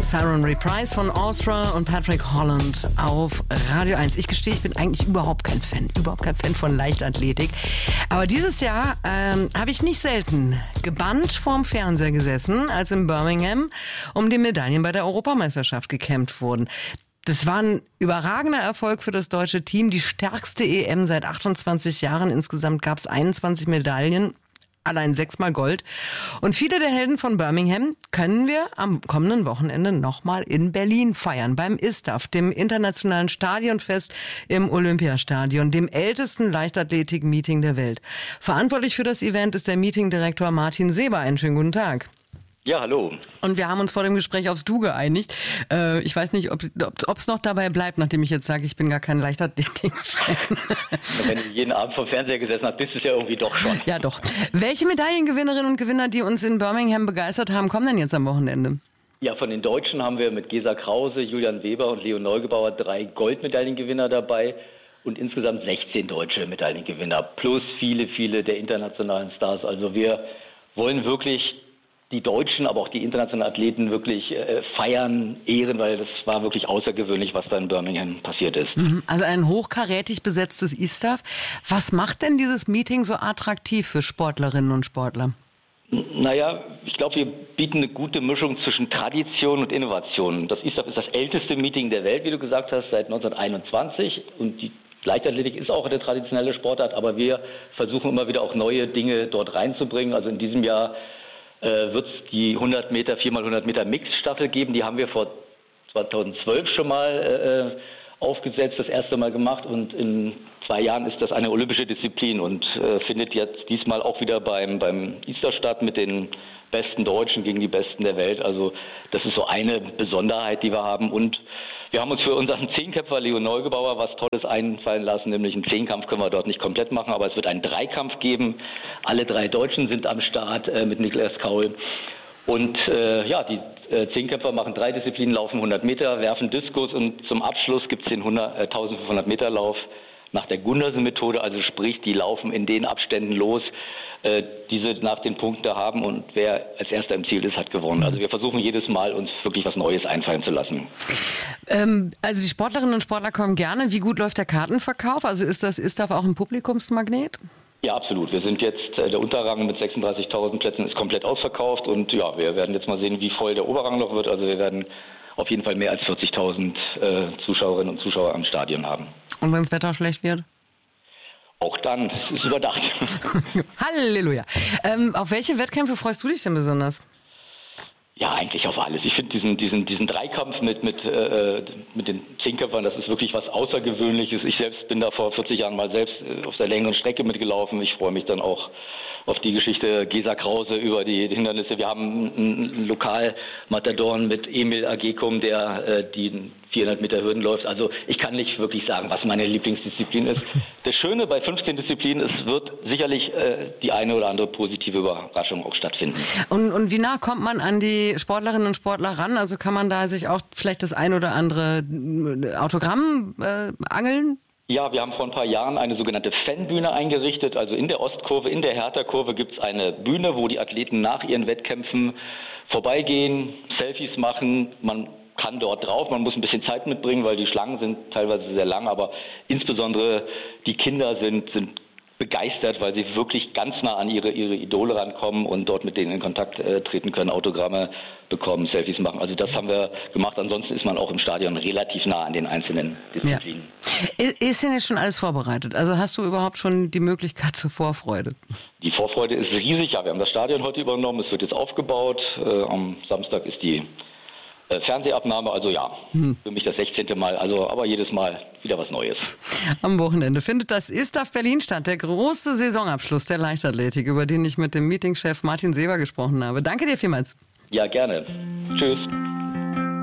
Siren Reprise von Austria und Patrick Holland auf Radio 1. Ich gestehe, ich bin eigentlich überhaupt kein Fan von Leichtathletik. Aber dieses Jahr habe ich nicht selten gebannt vorm Fernseher gesessen, als in Birmingham um die Medaillen bei der Europameisterschaft gekämpft wurden. Das war ein überragender Erfolg für das deutsche Team, die stärkste EM seit 28 Jahren. Insgesamt gab es 21 Medaillen. Allein 6-mal Gold. Und viele der Helden von Birmingham können wir am kommenden Wochenende nochmal in Berlin feiern. Beim ISTAF, dem internationalen Stadionfest im Olympiastadion, dem ältesten Leichtathletik-Meeting der Welt. Verantwortlich für das Event ist der Meetingdirektor Martin Seber. Einen schönen guten Tag. Ja, hallo. Und wir haben uns vor dem Gespräch aufs Du geeinigt. Ich weiß nicht, ob es noch dabei bleibt, nachdem ich jetzt sage, ich bin gar kein Leichtathletik-Fan. Wenn du jeden Abend vom Fernseher gesessen hast, bist du es ja irgendwie doch schon. Ja, doch. Welche Medaillengewinnerinnen und Gewinner, die uns in Birmingham begeistert haben, kommen denn jetzt am Wochenende? Ja, von den Deutschen haben wir mit Gesa Krause, Julian Weber und Leo Neugebauer 3 Goldmedaillengewinner dabei und insgesamt 16 deutsche Medaillengewinner plus viele der internationalen Stars. Also wir wollen wirklich die Deutschen, aber auch die internationalen Athleten wirklich feiern, ehren, weil das war wirklich außergewöhnlich, was da in Birmingham passiert ist. Also ein hochkarätig besetztes ISTAF. Was macht denn dieses Meeting so attraktiv für Sportlerinnen und Sportler? Naja, ich glaube, wir bieten eine gute Mischung zwischen Tradition und Innovation. Das ISTAF ist das älteste Meeting der Welt, wie du gesagt hast, seit 1921 und die Leichtathletik ist auch eine traditionelle Sportart, aber wir versuchen immer wieder auch neue Dinge dort reinzubringen. Also in diesem Jahr wird es die 100 Meter, 4x100 Meter Mixstaffel geben. Die haben wir vor 2012 schon mal aufgesetzt, das erste Mal gemacht. Und in 2 Jahren ist das eine olympische Disziplin und findet jetzt diesmal auch wieder beim ISTAF statt mit den besten Deutschen gegen die Besten der Welt. Also das ist so eine Besonderheit, die wir haben. Und wir haben uns für unseren Zehnkämpfer Leo Neugebauer was Tolles einfallen lassen, nämlich einen Zehnkampf können wir dort nicht komplett machen, aber es wird einen Dreikampf geben. Alle 3 Deutschen sind am Start mit Niklas Kaul. Und die Zehnkämpfer machen 3 Disziplinen, laufen 100 Meter, werfen Diskus und zum Abschluss gibt es den 1500 Meter Lauf nach der Gundersen-Methode, also sprich, die laufen in den Abständen los, die sie nach den Punkten da haben und wer als Erster im Ziel ist, hat gewonnen. Also wir versuchen jedes Mal, uns wirklich was Neues einfallen zu lassen. Also die Sportlerinnen und Sportler kommen gerne. Wie gut läuft der Kartenverkauf? Also ist das ISTAF auch ein Publikumsmagnet? Ja, absolut. Wir sind jetzt, der Unterrang mit 36.000 Plätzen ist komplett ausverkauft und ja, wir werden jetzt mal sehen, wie voll der Oberrang noch wird. Also wir werden auf jeden Fall mehr als 40.000 Zuschauerinnen und Zuschauer am Stadion haben. Und wenn das Wetter schlecht wird? Auch dann, es ist überdacht. Halleluja. Auf welche Wettkämpfe freust du dich denn besonders? Ja, eigentlich auf alles. Ich finde diesen Dreikampf mit den Zehnkämpfern, das ist wirklich was Außergewöhnliches. Ich selbst bin da vor 40 Jahren mal selbst auf der längeren Strecke mitgelaufen. Ich freue mich dann auch auf die Geschichte Gesa Krause über die Hindernisse. Wir haben einen Lokalmatadoren mit Emil Agekum, der die 400 Meter Hürden läuft. Also ich kann nicht wirklich sagen, was meine Lieblingsdisziplin ist. Das Schöne bei 15 Disziplinen, es wird sicherlich die eine oder andere positive Überraschung auch stattfinden. Und wie nah kommt man an die Sportlerinnen und Sportler ran? Also kann man da sich auch vielleicht das ein oder andere Autogramm angeln? Ja, wir haben vor ein paar Jahren eine sogenannte Fanbühne eingerichtet. Also in der Ostkurve, in der Hertha-Kurve gibt es eine Bühne, wo die Athleten nach ihren Wettkämpfen vorbeigehen, Selfies machen. Man kann dort drauf, man muss ein bisschen Zeit mitbringen, weil die Schlangen sind teilweise sehr lang, aber insbesondere die Kinder sind begeistert, weil sie wirklich ganz nah an ihre Idole rankommen und dort mit denen in Kontakt treten können, Autogramme bekommen, Selfies machen. Also das haben wir gemacht. Ansonsten ist man auch im Stadion relativ nah an den einzelnen Disziplinen. Ja. Ist denn jetzt schon alles vorbereitet? Also hast du überhaupt schon die Möglichkeit zur Vorfreude? Die Vorfreude ist riesig. Ja, wir haben das Stadion heute übernommen. Es wird jetzt aufgebaut. Am Samstag ist die Fernsehabnahme, also ja, für mich das 16. Mal, also aber jedes Mal wieder was Neues. Am Wochenende findet das ISTAF Berlin statt, der große Saisonabschluss der Leichtathletik, über den ich mit dem Meetingchef Martin Seber gesprochen habe. Danke dir vielmals. Ja, gerne. Tschüss.